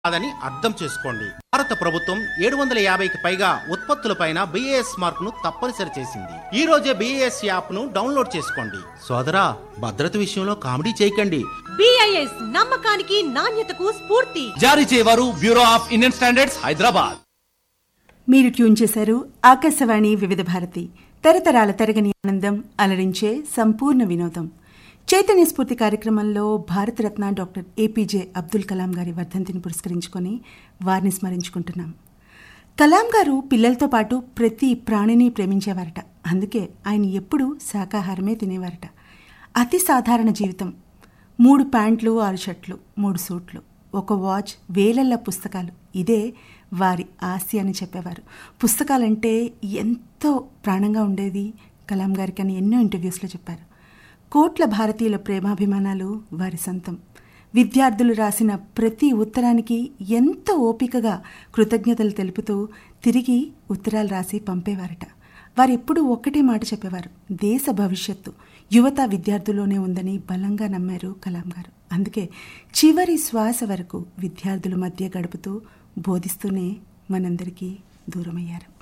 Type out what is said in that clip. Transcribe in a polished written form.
అదని అర్థం చేసుకోండి. భారత ప్రభుత్వం 750కి పైగా ఉత్పత్తులపైన బిఏఎస్ మార్కును తప్పనిసరి చేసింది. ఈ రోజే బిఏఎస్ యాప్ ను డౌన్లోడ్ చేసుకోండి. సోదరా, భద్రత విషయంలో కామెడీ చేయకండి. బిఐఎస్ నమ్మకానికి నాణ్యతకు స్ఫూర్తి. జారీ చేయవారు bureau of Indian standards, Hyderabad. మీరు ట్యూన్ చేశారు ఆకాశవాణి వివిధ భారతి, తరతరాల తరగని ఆనందం, అలరించే సంపూర్ణ వినోదం. చైతన్య స్ఫూర్తి కార్యక్రమంలో భారతరత్న డాక్టర్ ఏపీజే అబ్దుల్ కలాం గారి వర్ధంతిని పురస్కరించుకొని వారిని స్మరించుకుంటున్నాం. కలాం గారు పిల్లలతో పాటు ప్రతి ప్రాణిని ప్రేమించేవారట. అందుకే ఆయన ఎప్పుడూ శాకాహారమే తినేవారట. అతి సాధారణ జీవితం. 3 ప్యాంట్లు, 6 షర్ట్లు, 3 సూట్లు, 1 వాచ్, వేలల్ల పుస్తకాలు. ఇదే వారి ఆస్తి అని చెప్పేవారు. పుస్తకాలంటే ఎంతో ప్రాణంగా ఉండేది కలాం గారికి అని ఎన్నో ఇంటర్వ్యూస్లో చెప్పారు. కోట్ల భారతీయుల ప్రేమాభిమానాలు వారి సొంతం. విద్యార్థులు రాసిన ప్రతి ఉత్తరానికి ఎంతో ఓపికగా కృతజ్ఞతలు తెలుపుతూ తిరిగి ఉత్తరాలు రాసి పంపేవారట. వారెప్పుడూ ఒక్కటే మాట చెప్పేవారు, దేశ భవిష్యత్తు యువత విద్యార్థుల్లోనే ఉందని బలంగా నమ్మారు కలాం గారు. అందుకే చివరి శ్వాస వరకు విద్యార్థుల మధ్య గడుపుతూ బోధిస్తూనే మనందరికీ దూరమయ్యారు.